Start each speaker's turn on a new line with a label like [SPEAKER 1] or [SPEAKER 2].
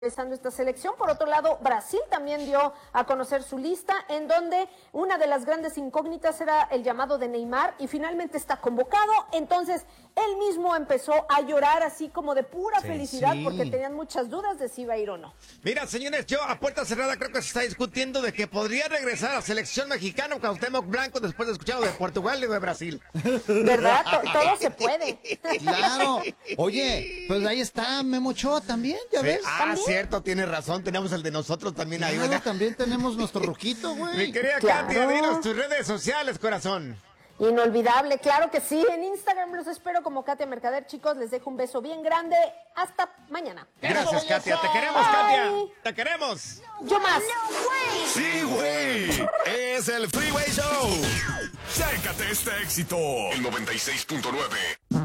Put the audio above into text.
[SPEAKER 1] Empezando esta selección. Por otro lado, Brasil también dio a conocer su lista, en donde una de las grandes incógnitas era el llamado de Neymar, y finalmente está convocado. Entonces, él mismo empezó a llorar así como de pura felicidad, porque tenían muchas dudas de si iba a ir o no.
[SPEAKER 2] Mira, señores, yo a puerta cerrada creo que se está discutiendo de que podría regresar a la selección mexicana Cuauhtémoc Blanco después de escuchar lo de Portugal y de Brasil.
[SPEAKER 1] ¿Verdad? Todo se puede.
[SPEAKER 3] Claro. Oye, pues ahí está Memo Ochoa también, ¿ya ves?
[SPEAKER 2] ¿También? Cierto, tienes razón, tenemos el de nosotros también ahí, ¿verdad?
[SPEAKER 3] También tenemos nuestro ruquito, güey.
[SPEAKER 2] Mi querida Katia, dinos tus redes sociales, corazón.
[SPEAKER 1] Inolvidable, claro que sí. En Instagram los espero como Katia Mercader. Chicos, les dejo un beso bien grande. Hasta mañana.
[SPEAKER 2] Gracias, Katia. Te queremos, Katia. Te queremos.
[SPEAKER 1] Yo más.
[SPEAKER 4] Sí, güey. Es el Freeway Show. Chécate este éxito. El 96.9.